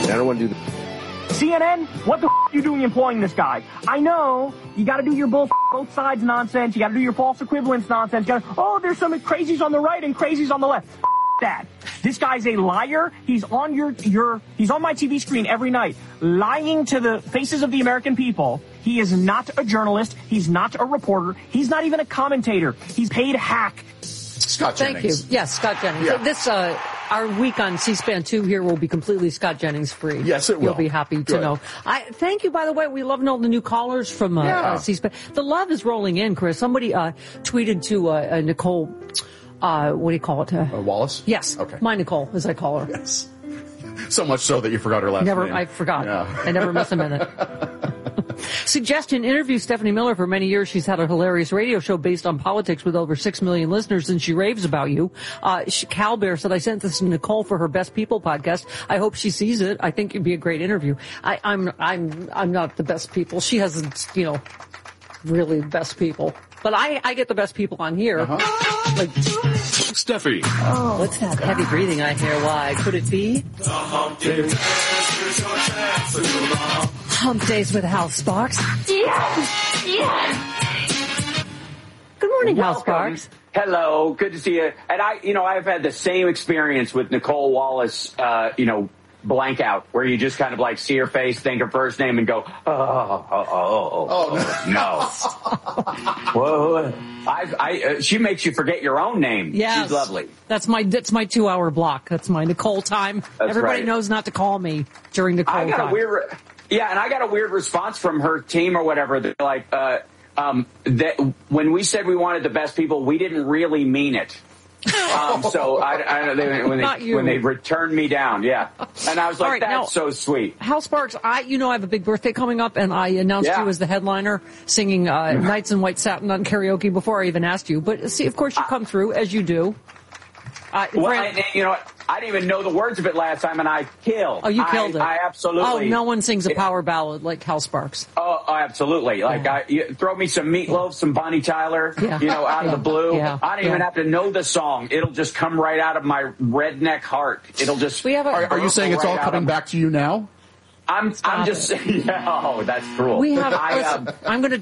I don't want to do the... CNN, what the are you doing employing this guy? I know you got to do your both sides nonsense. You got to do your false equivalence nonsense. There's some crazies on the right and crazies on the left. That. This guy's a liar. He's on he's on my TV screen every night, lying to the faces of the American people. He is not a journalist. He's not a reporter. He's not even a commentator. He's paid hack. Scott Jennings. Thank you. Yes, Scott Jennings. Yeah. This, our week on C-SPAN 2 here will be completely Scott Jennings free. Yes, it will. You'll be happy to know. Thank you, by the way. We love all the new callers from C-SPAN. The love is rolling in, Chris. Somebody tweeted to Nicole, what do you call it? Wallace? Yes. Okay. My Nicole, as I call her. Yes. So much so that you forgot her last name. I forgot. Yeah. I never miss a minute. Suggestion, interview Stephanie Miller. For many years, she's had a hilarious radio show based on politics with over 6 million listeners, and she raves about you. Cal Bear said, I sent this to Nicole for her Best People podcast. I hope she sees it. I think it'd be a great interview. I'm not the best people. She hasn't, really the best people. But I get the best people on here. Like Steffi. Oh, what's that heavy breathing I hear? Why? Could it be? Hump Days with Hal Sparks. Yes. Good morning, Hal Sparks. Hello. Good to see you. And I've had the same experience with Nicole Wallace, blank out, where you just kind of like see her face, think her first name, and go, no. Whoa. She makes you forget your own name. Yes. She's lovely. That's my 2-hour block. That's my Nicole time. That's Everybody right. knows not to call me during Nicole time. And I got a weird response from her team or whatever. They're like, that when we said we wanted the best people, we didn't really mean it. So when they returned me down, yeah. And I was like, that's so sweet. Hal Sparks, I have a big birthday coming up, and I announced you as the headliner singing Nights in White Satin on karaoke before I even asked you. But see, of course, you come through, as you do. I didn't even know the words of it last time, and I killed. Oh, you killed it. I absolutely. Oh, no one sings a power ballad like Hal Sparks. Oh, absolutely. You throw me some Meatloaf, some Bonnie Tyler, out of the blue. Yeah. I don't even have to know the song. It'll just come right out of my redneck heart. It'll just. Are you saying it's all coming back to you now? I'm just saying. Oh, that's cruel. We have. I'm gonna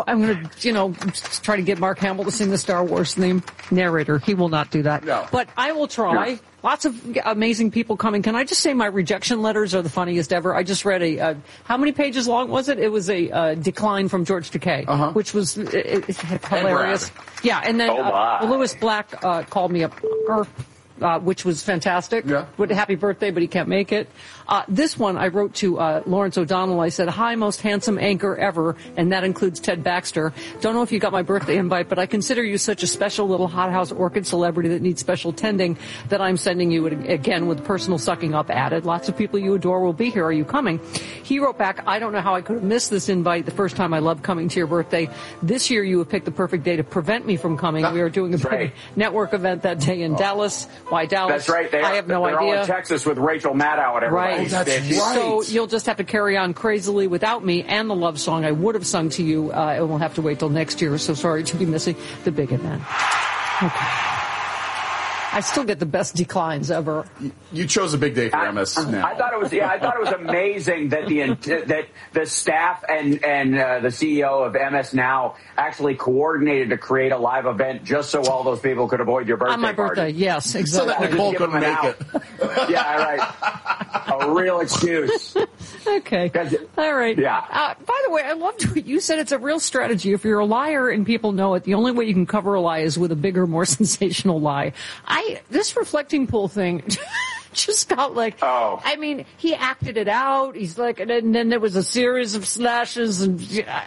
try to get Mark Hamill to sing the Star Wars theme. Narrator. He will not do that. No. But I will try. No. Lots of amazing people coming. Can I just say my rejection letters are the funniest ever? I just read how many pages long was it? It was a decline from George Takei, which was hilarious. Yeah, and then Lewis Black called me up. Which was fantastic. Yeah. Happy birthday, but he can't make it. This one I wrote to Lawrence O'Donnell. I said, hi, most handsome anchor ever, and that includes Ted Baxter. Don't know if you got my birthday invite, but I consider you such a special little hothouse orchid celebrity that needs special tending that I'm sending you again with personal sucking up added. Lots of people you adore will be here. Are you coming? He wrote back, I don't know how I could have missed this invite the first time I loved coming to your birthday. This year you have picked the perfect day to prevent me from coming. We are doing a big network event that day in Dallas. Why Dallas? That's right. I have no idea. idea. All in Texas with Rachel Maddow and everybody. Right. That's right. So you'll just have to carry on crazily without me and the love song I would have sung to you. And we'll have to wait till next year. So sorry to be missing the big event. Okay. I still get the best declines ever. You chose a big day for MS now. I thought it was amazing that the staff and the CEO of MS Now actually coordinated to create a live event just so all those people could avoid your birthday on my birthday. Party. Yes, exactly. So that Nicole couldn't make it. Yeah, right. A real excuse. Okay. All right. Yeah. By the way, I loved what you said. It's a real strategy. If you're a liar and people know it, the only way you can cover a lie is with a bigger, more sensational lie. This reflecting pool thing just got like, I mean, he acted it out. He's like, and then there was a series of slashes and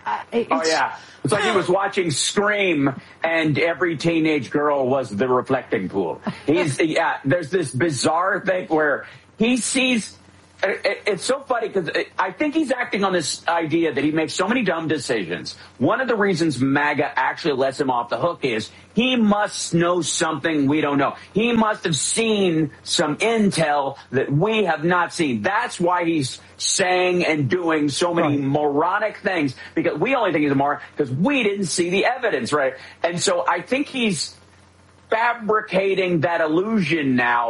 it's like he was watching Scream and every teenage girl was the reflecting pool. There's this bizarre thing where he sees. It's so funny because I think he's acting on this idea that he makes so many dumb decisions. One of the reasons MAGA actually lets him off the hook is he must know something we don't know. He must have seen some intel that we have not seen. That's why he's saying and doing so many moronic things, because we only think he's a moron because we didn't see the evidence, right? And so I think he's fabricating that illusion now.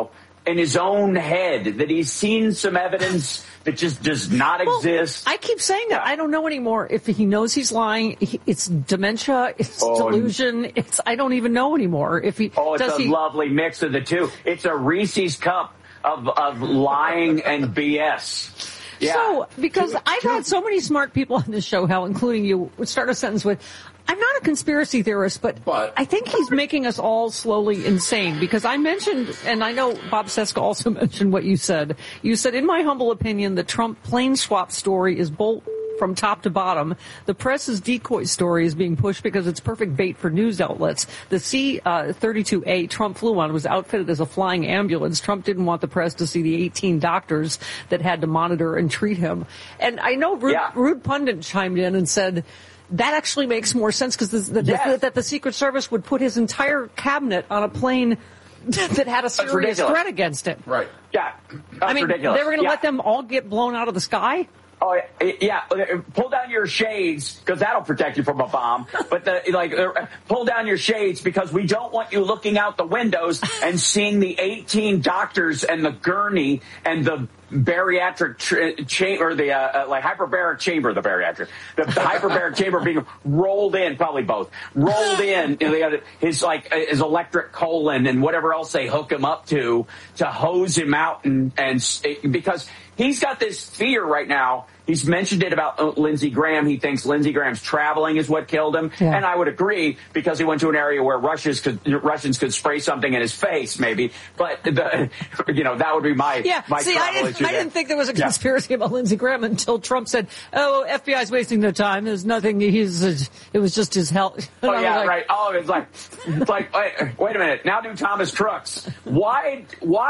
in his own head, that he's seen some evidence that just does not exist. I keep saying that. I don't know anymore if he knows he's lying. It's dementia. It's delusion. I don't even know anymore. If he it's a lovely mix of the two. It's a Reese's cup of lying and BS. Yeah. So, because I've had so many smart people on this show, Hal, including you, would start a sentence with, I'm not a conspiracy theorist, but I think he's making us all slowly insane, because I mentioned, and I know Bob Cesca also mentioned what you said. You said, in my humble opinion, the Trump plane swap story is bull from top to bottom. The press's decoy story is being pushed because it's perfect bait for news outlets. The C-32A Trump flew on was outfitted as a flying ambulance. Trump didn't want the press to see the 18 doctors that had to monitor and treat him. And I know Rude Pundit chimed in and said, that actually makes more sense, because that the Secret Service would put his entire cabinet on a plane that had a serious threat against it. Right. Yeah. That's They ridiculous. were going to let them all get blown out of the sky? Oh, yeah. Pull down your shades, because that'll protect you from a bomb. But pull down your shades, because we don't want you looking out the windows and seeing the 18 doctors and the gurney and the bariatric chamber, the hyperbaric chamber, the hyperbaric chamber being rolled in, probably both rolled in. They got his electric colon and whatever else they hook him up to hose him out, and because he's got this fear right now. He's mentioned it about Lindsey Graham. He thinks Lindsey Graham's traveling is what killed him. Yeah. And I would agree, because he went to an area where Russians could spray something in his face, maybe. But, that would be my travel issue. I didn't think there was a conspiracy about Lindsey Graham until Trump said, FBI's wasting their time. There's nothing. It was just his health. Right. Oh, it's like, wait a minute. Now do Thomas Crooks. Why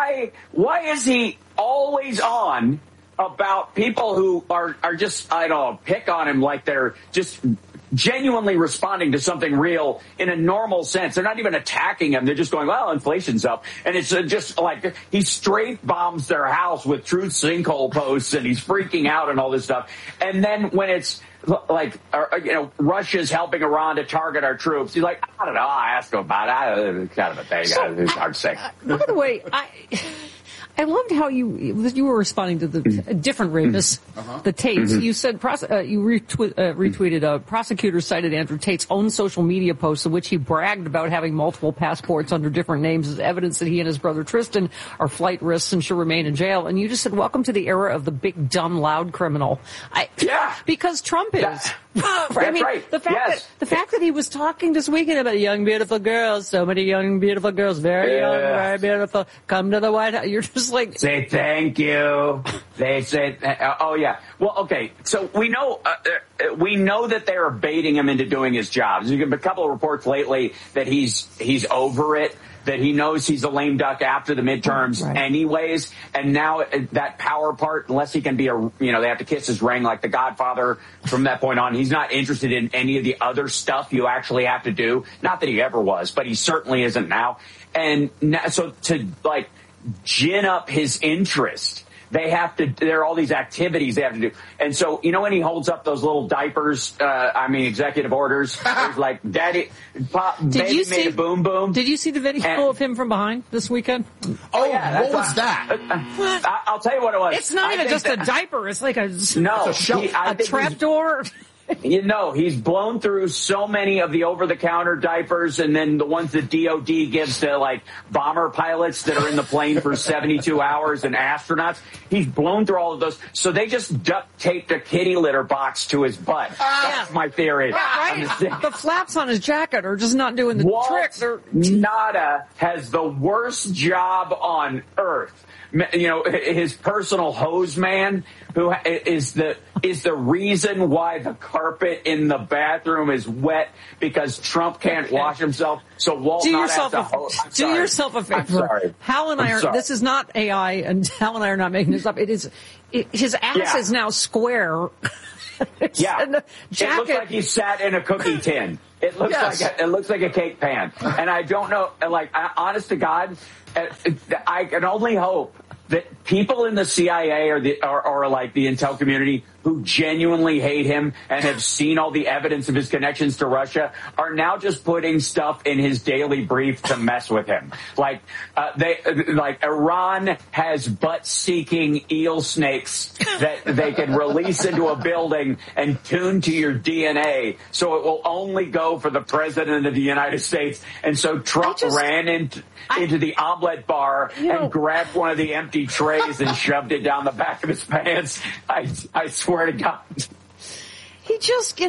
is he always on about people who are just, pick on him like they're just genuinely responding to something real in a normal sense? They're not even attacking him. They're just going, well, inflation's up. And it's just like he straight bombs their house with truth sinkhole posts, and he's freaking out and all this stuff. And then when it's Russia's helping Iran to target our troops, he's like, I don't know, I asked him about it. It's kind of a thing. It's hard to say. By the way, I loved how you were responding to the different rapists, the Tates. You said you retweeted prosecutors cited Andrew Tate's own social media posts in which he bragged about having multiple passports under different names as evidence that he and his brother Tristan are flight risks and should remain in jail. And you just said, welcome to the era of the big, dumb, loud criminal. Because Trump is. Right. The fact that he was talking this weekend about young, beautiful girls, so many young, beautiful girls, very young, very beautiful, come to the White House. You're just like, say thank you. They say, oh yeah. Well, okay. So we know that they are baiting him into doing his job. There's been a couple of reports lately that he's over it, that he knows he's a lame duck after the midterms anyways. And now that power part, unless he can be they have to kiss his ring like the Godfather from that point on. He's not interested in any of the other stuff you actually have to do. Not that he ever was, but he certainly isn't now. And so to gin up his interest, there are all these activities they have to do. And so, when he holds up those little diapers, executive orders, he's like, Daddy, Pop, baby made a boom boom. Did you see the video of him from behind this weekend? Oh, yeah. What was that? I'll tell you what it was. It's not even just a diaper. It's like a trapdoor. He's blown through so many of the over-the-counter diapers, and then the ones that DOD gives to bomber pilots that are in the plane for 72 hours and astronauts. He's blown through all of those. So they just duct taped a kitty litter box to his butt. That's my theory. Right. The flaps on his jacket are just not doing the trick. Nada has the worst job on earth. His personal hose man, who is the reason why the carpet in the bathroom is wet, because Trump can't wash himself. So Walt do yourself a favor. I'm sorry. Hal and I this is not AI, and Hal and I are not making this up. His ass is now square. It looks like he sat in a cookie tin. It looks like a cake pan. And I don't know, honest to God, I can only hope that people in the CIA or the intel community who genuinely hate him and have seen all the evidence of his connections to Russia are now just putting stuff in his daily brief to mess with him. Like Iran has butt-seeking eel snakes that they can release into a building and tune to your DNA, so it will only go for the president of the United States. And so Trump ran into the omelet bar and grabbed one of the empty trays and shoved it down the back of his pants. I swear to God. He just,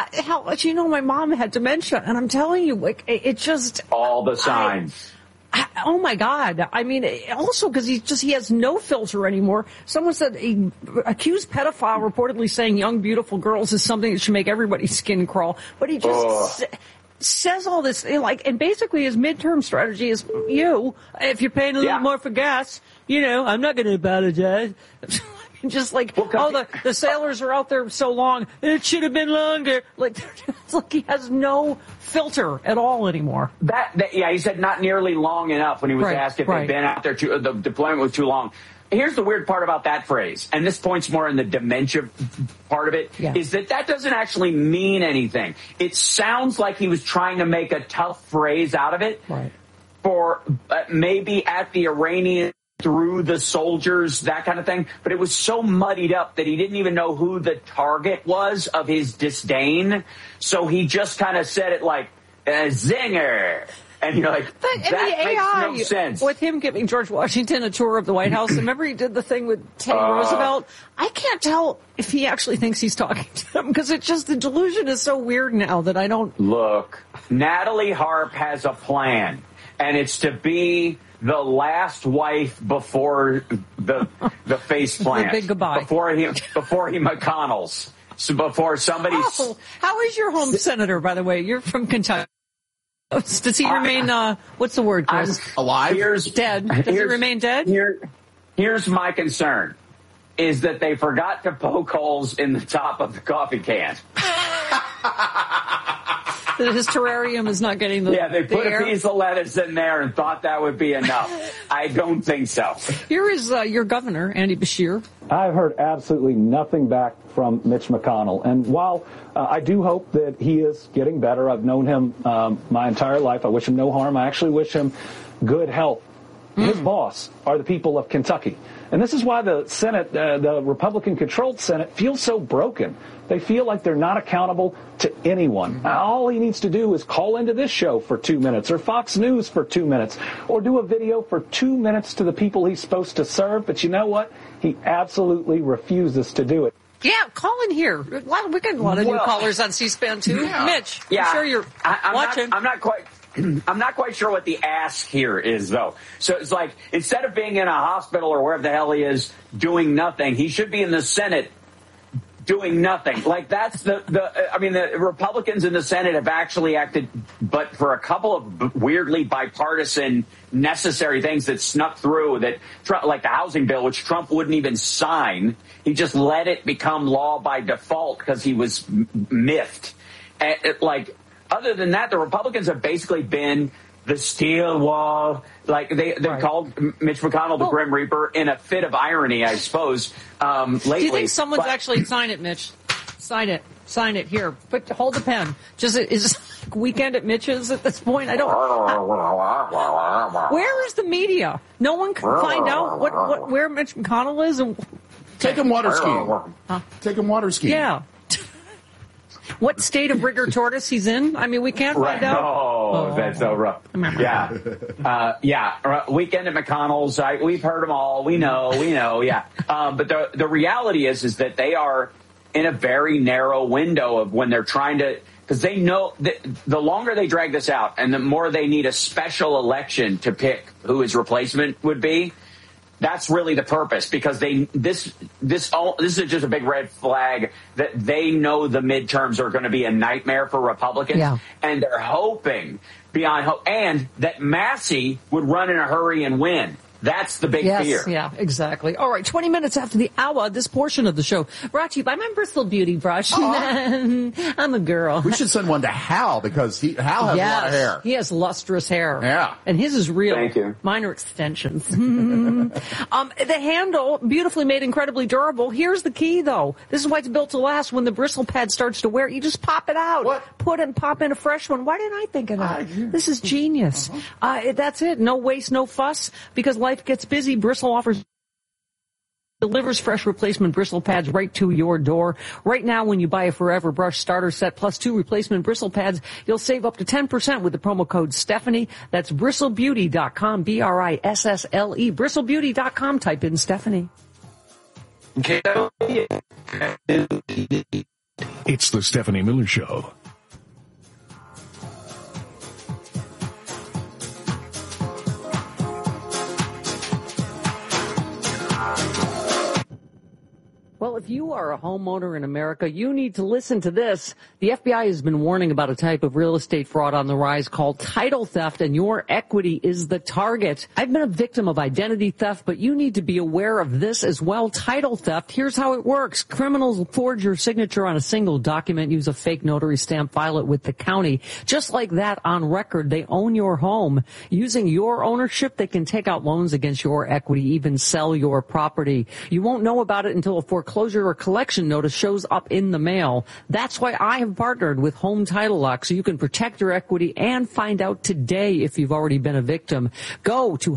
my mom had dementia, and I'm telling you, like, it just... All the signs. Oh my God. I mean, also because he has no filter anymore. Someone said a accused pedophile reportedly saying young, beautiful girls is something that should make everybody's skin crawl. But he just says all this, like, and basically his midterm strategy is, if you're paying a little more for gas, I'm not going to apologize. Just like, the sailors are out there so long, it should have been longer. Like, it's like he has no filter at all anymore. He said not nearly long enough when he was asked if they'd been out there the deployment was too long. Here's the weird part about that phrase, and this points more in the dementia part of it, is that doesn't actually mean anything. It sounds like he was trying to make a tough phrase out of it for maybe at the Iranian, through the soldiers, that kind of thing. But it was so muddied up that he didn't even know who the target was of his disdain. So he just kind of said it like, zinger. And you're like, that makes no sense. With him giving George Washington a tour of the White House, remember he did the thing with Teddy Roosevelt? I can't tell if he actually thinks he's talking to him, because the delusion is so weird now that I don't... Look, Natalie Harp has a plan, and it's to be the last wife before the face plant. The big goodbye. Before he McConnell's. So before somebody... Oh, how is your home senator, by the way? You're from Kentucky. Does he remain, what's the word, Chris? Alive? Dead. Does he remain dead? Here's my concern, is that they forgot to poke holes in the top of the coffee can. His terrarium is not getting the they put a piece of lettuce in there and thought that would be enough. I don't think so. Here is your governor, Andy Beshear. I've heard absolutely nothing back from Mitch McConnell. And while I do hope that he is getting better, I've known him my entire life. I wish him no harm. I actually wish him good health. His boss are the people of Kentucky. And this is why the Senate, the Republican-controlled Senate, feels so broken. They feel like they're not accountable to anyone. All he needs to do is call into this show for 2 minutes, or Fox News for 2 minutes, or do a video for 2 minutes to the people he's supposed to serve. But you know what? He absolutely refuses to do it. Yeah, call in here. We got a lot of new callers on C-SPAN, too. Yeah. Mitch, I'm sure you're watching. I'm not quite sure what the ask here is, though. So it's like, instead of being in a hospital or wherever the hell he is doing nothing, he should be in the Senate doing nothing. Like, that's the Republicans in the Senate have actually acted, but for a couple of weirdly bipartisan necessary things that snuck through, that like the housing bill, which Trump wouldn't even sign. He just let it become law by default because he was miffed. Other than that, the Republicans have basically been the steel wall. Like, they called Mitch McConnell the Grim Reaper in a fit of irony, I suppose, lately. Do you think someone's actually signed it, Mitch? Sign it. Sign it. Here. Hold the pen. Is it like Weekend at Mitch's at this point? I don't... Where is the media? No one can find out where Mitch McConnell is? And take him water skiing. Take him water skiing. Yeah. What state of rigor tortoise he's in? I mean, we can't find out. Oh, that's so rough. Yeah. Weekend at McConnell's. We've heard them all. We know. Yeah. But the reality is that they are in a very narrow window of when they're trying to, because they know that the longer they drag this out and the more they need a special election to pick who his replacement would be. That's really the purpose, because this is just a big red flag that they know the midterms are going to be a nightmare for Republicans, and they're hoping beyond hope, and that Massey would run in a hurry and win. That's the big yes, fear. Yeah, exactly. All right, 20 minutes after the hour, this portion of the show brought to you by my Bristol Beauty Brush. I'm a girl. We should send one to Hal because Hal has a lot of hair. He has lustrous hair. Yeah. And his is real. Thank you. Mine are extensions. The handle, beautifully made, incredibly durable. Here's the key, though. This is why it's built to last. When the bristle pad starts to wear, you just pop it out. What? Pop in a fresh one. Why didn't I think of that? This is genius. That's it. No waste, no fuss. Because life gets busy, Bristle delivers fresh replacement bristle pads right to your door. Right now, when you buy a Forever Brush starter set plus 2 replacement bristle pads, you'll save up to 10% with the promo code Stephanie. That's bristlebeauty.com, BRISSLE, bristlebeauty.com. Type in Stephanie. It's the Stephanie Miller Show. Well, if you are a homeowner in America, you need to listen to this. The FBI has been warning about a type of real estate fraud on the rise called title theft, and your equity is the target. I've been a victim of identity theft, but you need to be aware of this as well. Title theft, here's how it works. Criminals forge your signature on a single document, use a fake notary stamp, file it with the county. Just like that, on record, they own your home. Using your ownership, they can take out loans against your equity, even sell your property. You won't know about it until a foreclosure or collection notice shows up in the mail. That's why I have partnered with Home Title Lock, so you can protect your equity and find out today if you've already been a victim. Go to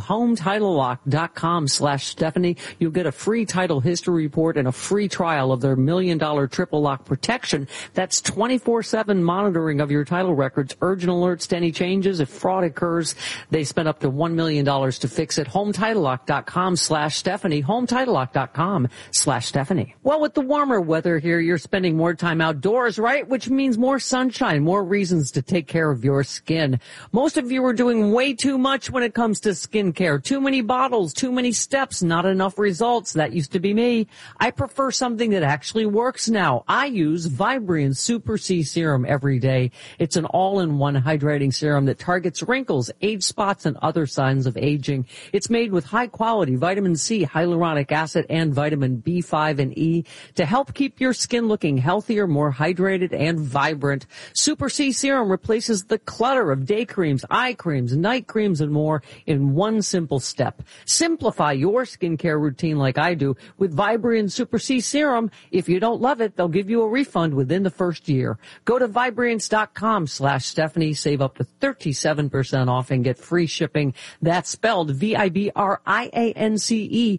HomeTitleLock.com/Stephanie. You'll get a free title history report and a free trial of their $1 million triple lock protection. That's 24/7 monitoring of your title records, urgent alerts to any changes. If fraud occurs, they spend up to $1 million to fix it. HomeTitleLock.com/Stephanie. HomeTitleLock.com/Stephanie. Well, with the warmer weather here, you're spending more time outdoors, right? Which means more sunshine, more reasons to take care of your skin. Most of you are doing way too much when it comes to skincare. Too many bottles, too many steps, not enough results. That used to be me. I prefer something that actually works now. I use Vibrian Super C Serum every day. It's an all-in-one hydrating serum that targets wrinkles, age spots, and other signs of aging. It's made with high-quality vitamin C, hyaluronic acid, and vitamin B5 and E to help keep your skin looking healthier, more hydrated, and vibrant. Super C Serum replaces the clutter of day creams, eye creams, night creams, and more in one simple step. Simplify your skincare routine like I do with Vibrian Super C Serum. If you don't love it, they'll give you a refund within the first year. Go to Vibriance.com/Stephanie. Save up to 37% off and get free shipping. That's spelled Vibriance,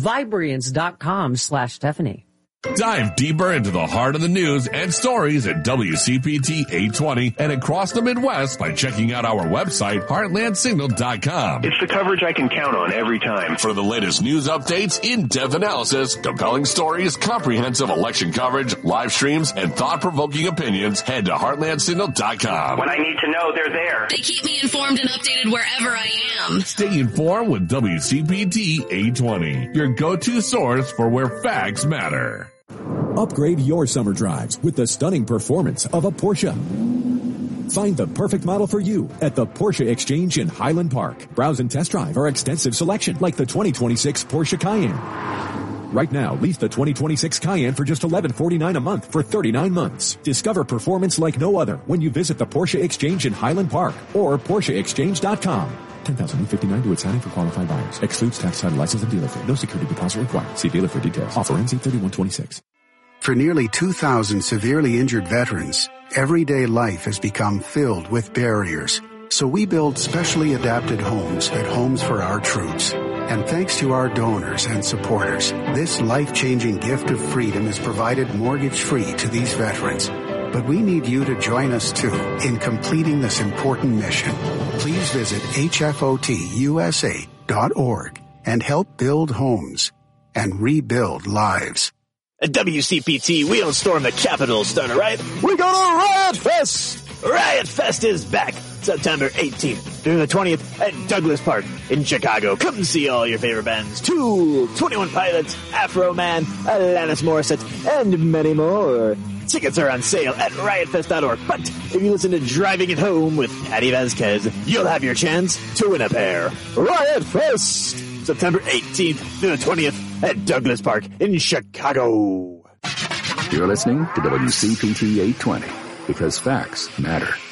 Vibriance.com/Stephanie. Dive deeper into the heart of the news and stories at WCPT 820 and across the Midwest by checking out our website, heartlandsignal.com. It's the coverage I can count on every time. For the latest news updates, in-depth analysis, compelling stories, comprehensive election coverage, live streams, and thought-provoking opinions, head to heartlandsignal.com. When I need to know, they're there. They keep me informed and updated wherever I am. Stay informed with WCPT 820, your go-to source for where facts matter. Upgrade your summer drives with the stunning performance of a Porsche. Find the perfect model for you at the Porsche Exchange in Highland Park. Browse and test drive our extensive selection like the 2026 Porsche Cayenne. Right now, lease the 2026 Cayenne for just $1149 a month for 39 months. Discover performance like no other when you visit the Porsche Exchange in Highland Park or PorscheExchange.com. $10,859 to its signing for qualified buyers. Excludes tax, title, license, and dealer fee. No security deposit required. See dealer for details. Offer ends 8/31/26. For nearly 2,000 severely injured veterans, everyday life has become filled with barriers. So we build specially adapted homes at Homes for Our Troops. And thanks to our donors and supporters, this life-changing gift of freedom is provided mortgage-free to these veterans. But we need you to join us, too, in completing this important mission. Please visit hfotusa.org and help build homes and rebuild lives. At WCPT, we don't storm the Capitol, Stunner, right? We go to Riot Fest! Riot Fest is back September 18th through the 20th at Douglas Park in Chicago. Come and see all your favorite bands. Tool, 21 Pilots, Afro Man, Alanis Morissette, and many more. Tickets are on sale at riotfest.org. But if you listen to Driving It Home with Patty Vasquez, you'll have your chance to win a pair. Riot Fest! September 18th through the 20th at Douglas Park in Chicago. You're listening to WCPT 820 because facts matter.